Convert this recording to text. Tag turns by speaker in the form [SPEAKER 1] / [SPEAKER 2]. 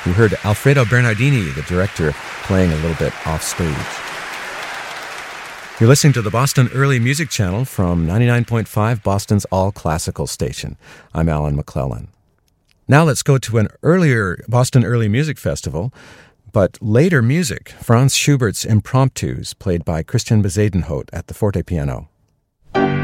[SPEAKER 1] You heard Alfredo Bernardini, the director, playing a little bit off stage. You're listening to the Boston Early Music Channel from 99.5, Boston's all-classical station. I'm Alan McClellan. Now let's go to an earlier Boston Early Music Festival, but later music, Franz Schubert's Impromptus, played by Christian Bezuidenhout at the forte piano.